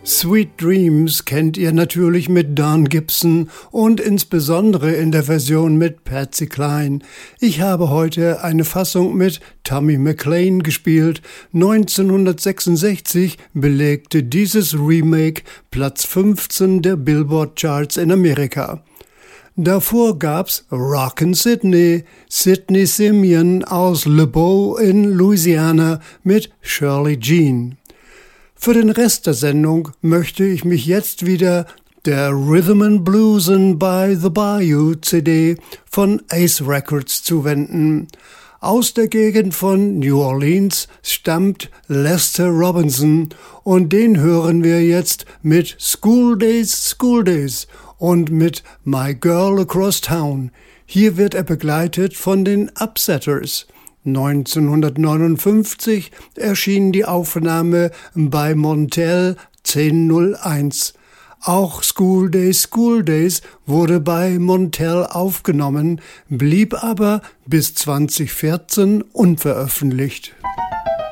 Sweet Dreams kennt ihr natürlich mit Don Gibson und insbesondere in der Version mit Patsy Cline. Ich habe heute eine Fassung mit Tommy McLean gespielt. 1966 belegte dieses Remake Platz 15 der Billboard Charts in Amerika. Davor gab's Rockin' Sydney, Sidney Simeon aus Le Beau in Louisiana mit Shirley Jean. Für den Rest der Sendung möchte ich mich jetzt wieder der Rhythm and Bluesin' by the Bayou CD von Ace Records zuwenden. Aus der Gegend von New Orleans stammt Lester Robinson und den hören wir jetzt mit School Days, School Days und mit My Girl Across Town. Hier wird er begleitet von den Upsetters. 1959 erschien die Aufnahme bei Montel 1001. Auch School Days wurde bei Montel aufgenommen, blieb aber bis 2014 unveröffentlicht.